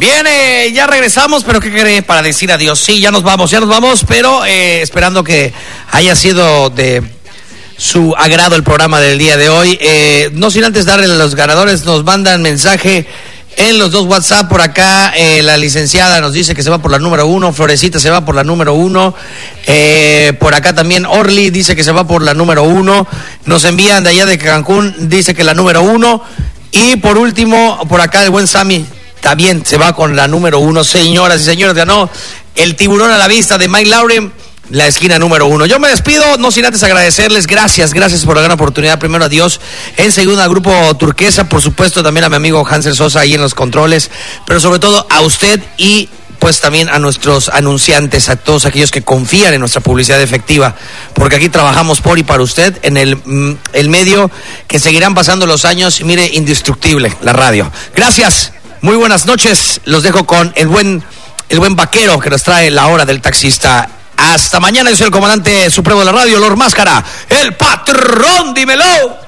Bien, ya regresamos, pero ¿qué cree para decir adiós? Sí, ya nos vamos, pero esperando que haya sido de su agrado el programa del día de hoy. No sin antes darle a los ganadores, nos mandan mensaje en los dos WhatsApp. Por acá la licenciada nos dice que se va por la número 1, Florecita se va por la número 1, por acá también Orly dice que se va por la número 1, nos envían de allá de Cancún, dice que la número 1, y por último, por acá el buen Sammy también se va con la número 1. Señoras y señores, ganó el tiburón a la vista de Mike Lowry, la esquina número 1. Yo me despido, no sin antes agradecerles, gracias por la gran oportunidad. Primero a Dios, en segundo al Grupo Turquesa, por supuesto también a mi amigo Hansel Sosa ahí en los controles, pero sobre todo a usted y pues también a nuestros anunciantes, a todos aquellos que confían en nuestra publicidad efectiva, porque aquí trabajamos por y para usted en el medio que seguirán pasando los años, y mire, indestructible, la radio. Gracias, muy buenas noches, los dejo con el buen vaquero que nos trae la hora del taxista. Hasta mañana, yo soy el comandante supremo de la radio, Lord Máscara, el patrón, dímelo.